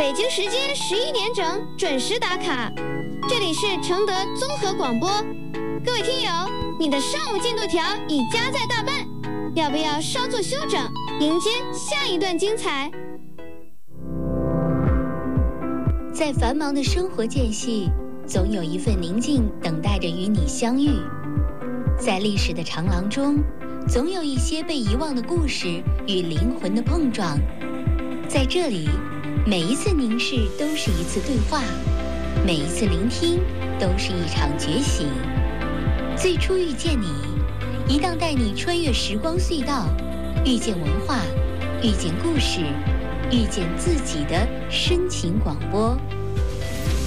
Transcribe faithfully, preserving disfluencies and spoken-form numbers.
北京时间十一点整准时打卡。这里是承德综合广播，各位听友，你的上午进度条已加载大半，要不要稍作休整，迎接下一段精彩？ 在繁忙的生活间隙，总有一份宁静等待着与你相遇。在历史的长廊中，总有一些被遗忘的故事与灵魂的碰撞。在这里，每一次凝视都是一次对话，每一次聆听都是一场觉醒。最初遇见你，一档带你穿越时光隧道，遇见文化，遇见故事，遇见自己的深情广播。